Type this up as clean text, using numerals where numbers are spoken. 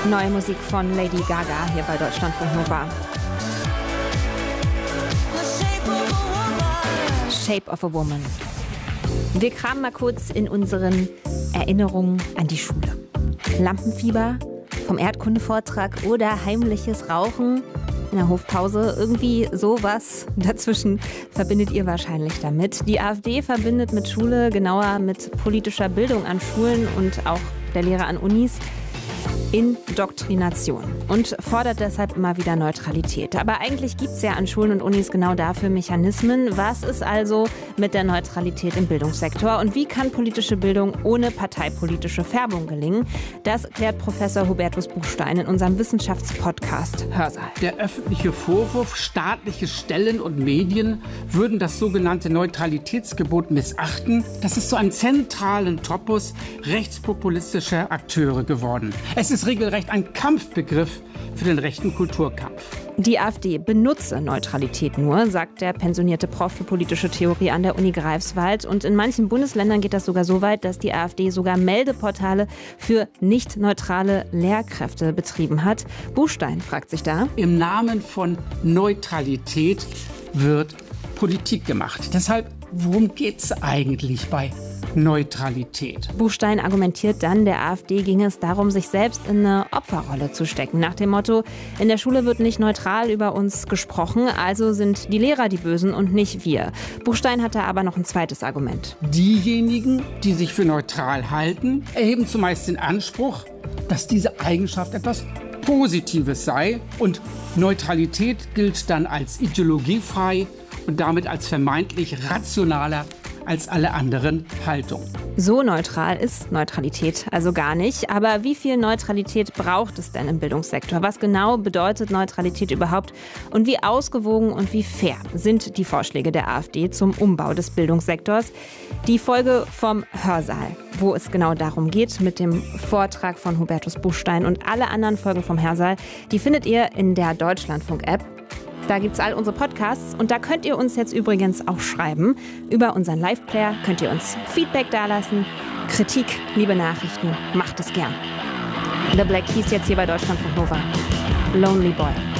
Neue Musik von Lady Gaga hier bei Deutschlandfunk Nova. Shape of a Woman. Wir kramen mal kurz in unseren Erinnerungen an die Schule. Lampenfieber vom Erdkundevortrag oder heimliches Rauchen in der Hofpause. Irgendwie sowas dazwischen verbindet ihr wahrscheinlich damit. Die AfD verbindet mit Schule, genauer mit politischer Bildung an Schulen und auch der Lehre an Unis, Indoktrination und fordert deshalb immer wieder Neutralität. Aber eigentlich gibt es ja an Schulen und Unis genau dafür Mechanismen. Was ist also mit der Neutralität im Bildungssektor und wie kann politische Bildung ohne parteipolitische Färbung gelingen? Das klärt Professor Hubertus Buchstein in unserem Wissenschaftspodcast Hörsaal. Der öffentliche Vorwurf, staatliche Stellen und Medien würden das sogenannte Neutralitätsgebot missachten, das ist zu einem zentralen Topos rechtspopulistischer Akteure geworden. Es ist regelrecht ein Kampfbegriff für den rechten Kulturkampf. Die AfD benutze Neutralität nur, sagt der pensionierte Prof für politische Theorie an der Uni Greifswald. Und in manchen Bundesländern geht das sogar so weit, dass die AfD sogar Meldeportale für nicht neutrale Lehrkräfte betrieben hat. Buchstein fragt sich da: Im Namen von Neutralität wird Politik gemacht. Deshalb, worum geht es eigentlich bei Neutralität? Buchstein argumentiert dann, der AfD ginge es darum, sich selbst in eine Opferrolle zu stecken. Nach dem Motto, in der Schule wird nicht neutral über uns gesprochen, also sind die Lehrer die Bösen und nicht wir. Buchstein hat da aber noch ein zweites Argument. Diejenigen, die sich für neutral halten, erheben zumeist den Anspruch, dass diese Eigenschaft etwas Positives sei. Und Neutralität gilt dann als ideologiefrei und damit als vermeintlich rationaler als alle anderen Haltungen. So neutral ist Neutralität also gar nicht. Aber wie viel Neutralität braucht es denn im Bildungssektor? Was genau bedeutet Neutralität überhaupt? Und wie ausgewogen und wie fair sind die Vorschläge der AfD zum Umbau des Bildungssektors? Die Folge vom Hörsaal, wo es genau darum geht, mit dem Vortrag von Hubertus Buchstein und alle anderen Folgen vom Hörsaal, die findet ihr in der Deutschlandfunk-App. Da gibt's all unsere Podcasts und da könnt ihr uns jetzt übrigens auch schreiben. Über unseren Live-Player könnt ihr uns Feedback dalassen, Kritik, liebe Nachrichten, macht es gern. The Black Keys jetzt hier bei Deutschlandfunk Nova. Lonely Boy.